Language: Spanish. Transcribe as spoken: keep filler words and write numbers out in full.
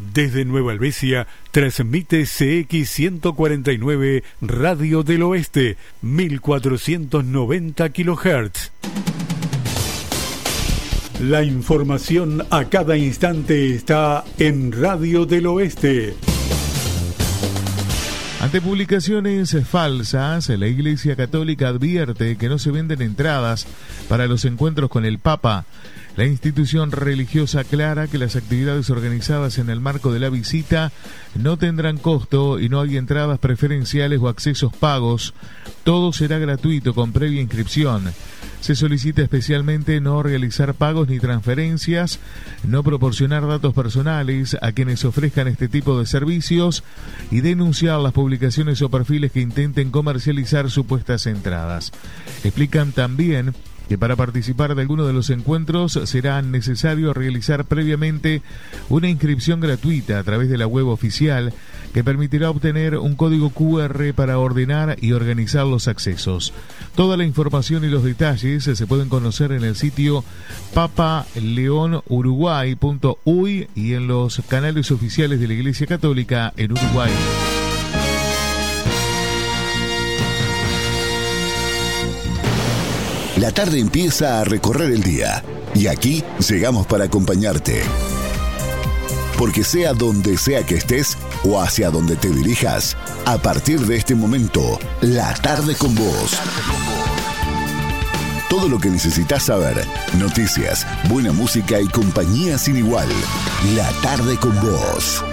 Desde Nueva Helvecia, transmite C X ciento cuarenta y nueve Radio del Oeste, mil cuatrocientos noventa kilohertz. La información a cada instante está en Radio del Oeste. Ante publicaciones falsas, la Iglesia Católica advierte que no se venden entradas para los encuentros con el Papa. La institución religiosa aclara que las actividades organizadas en el marco de la visita no tendrán costo y no hay entradas preferenciales o accesos pagos. Todo será gratuito con previa inscripción. Se solicita especialmente no realizar pagos ni transferencias, no proporcionar datos personales a quienes ofrezcan este tipo de servicios y denunciar las publicaciones o perfiles que intenten comercializar supuestas entradas. Explican también que para participar de alguno de los encuentros será necesario realizar previamente una inscripción gratuita a través de la web oficial que permitirá obtener un código cu erre para ordenar y organizar los accesos. Toda la información y los detalles se pueden conocer en el sitio papa león uruguay punto uy y en los canales oficiales de la Iglesia Católica en Uruguay. La tarde empieza a recorrer el día y aquí llegamos para acompañarte. Porque sea donde sea que estés o hacia donde te dirijas, a partir de este momento, La Tarde con Vos. Todo lo que necesitas saber, noticias, buena música y compañía sin igual. La Tarde con Vos.